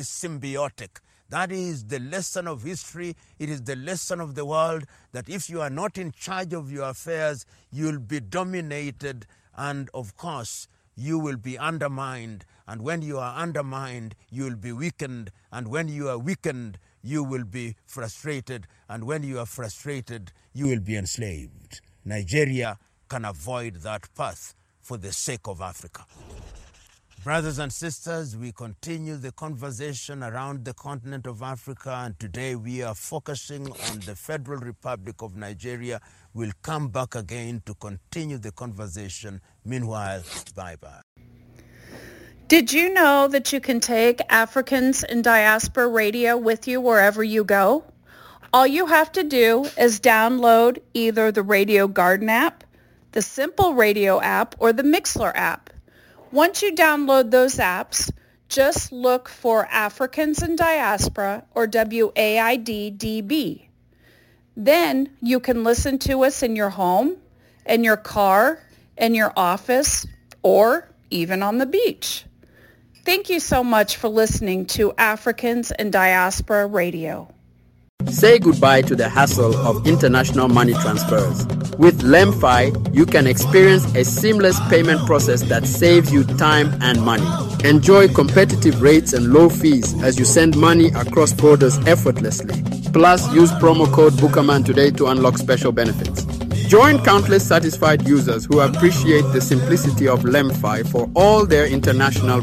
symbiotic. That is the lesson of history. It is the lesson of the world that if you are not in charge of your affairs, you'll be dominated, and of course, you will be undermined. And when you are undermined, you will be weakened. And when you are weakened, you will be frustrated. And when you are frustrated, you will be enslaved. Nigeria can avoid that path for the sake of Africa. Brothers and sisters, we continue the conversation around the continent of Africa, and today we are focusing on the Federal Republic of Nigeria. We'll come back again to continue the conversation. Meanwhile, bye-bye. Did you know that you can take Africans in Diaspora Radio with you wherever you go? All you have to do is download either the Radio Garden app, the Simple Radio app, or the Mixlr app. Once you download those apps, just look for Africans in Diaspora or WAID-DB. Then you can listen to us in your home, in your car, in your office, or even on the beach. Thank you so much for listening to Africans in Diaspora Radio. Say goodbye to the hassle of international money transfers. With LemFi, you can experience a seamless payment process that saves you time and money. Enjoy competitive rates and low fees as you send money across borders effortlessly. Plus, use promo code Bookerman today to unlock special benefits. Join countless satisfied users who appreciate the simplicity of LemFi for all their international